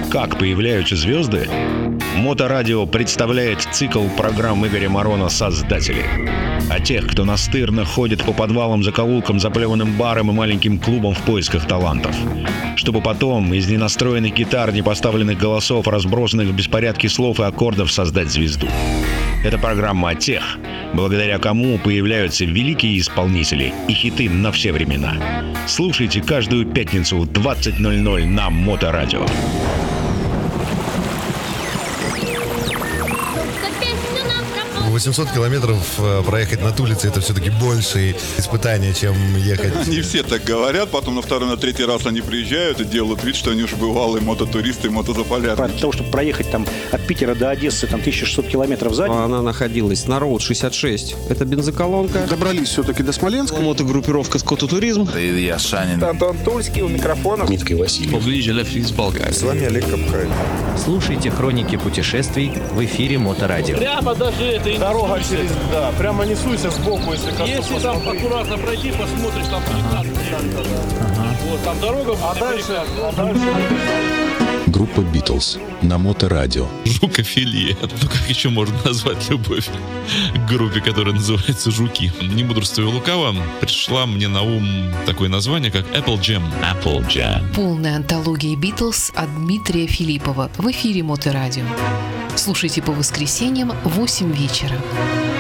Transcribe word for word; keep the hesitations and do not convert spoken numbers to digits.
Как появляются звезды? Моторадио представляет цикл программ Игоря Морона «Создатели». О тех, кто настырно ходит по подвалам, закоулкам, заплеванным барам и маленьким клубам в поисках талантов. Чтобы потом из ненастроенных гитар, непоставленных голосов, разбросанных в беспорядке слов и аккордов создать звезду. Это программа о тех, благодаря кому появляются великие исполнители и хиты на все времена. Слушайте каждую пятницу в двадцать ноль ноль на Моторадио. восемьсот километров проехать над улицей — это все-таки больше испытания, чем ехать. Не все так говорят, потом на второй, на третий раз они приезжают и делают вид, что они уже бывалые мототуристы и мотозаполярники. Для того, чтобы проехать там от Питера до Одессы, там тысяча шестьсот километров сзади. Она находилась на Роуд шестьдесят шесть. Это бензоколонка. Добрались все-таки до Смоленска. Мотогруппировка «Скототуризм». Илья Шанин. Антон Тульский у микрофона. Дмитрий Васильев. С вами Олег Капкаев. Слушайте хроники путешествий в эфире Моторадио. Прямо даже это дорога через, да, прямо не суйся сбоку, если коснуться. Если там аккуратно пройти, посмотришь, там будет ага. Вот, там дорога. А дальше, а дальше... Группа «Битлз» на Моторадио. Жукофилия. Ну как еще можно назвать любовь к группе, которая называется «Жуки»? Не мудрствуя лукаво, пришла мне на ум такое название, как Apple Jam. Apple Jam. Полная антология «Битлз» от Дмитрия Филиппова в эфире Моторадио. Слушайте по воскресеньям в восемь вечера.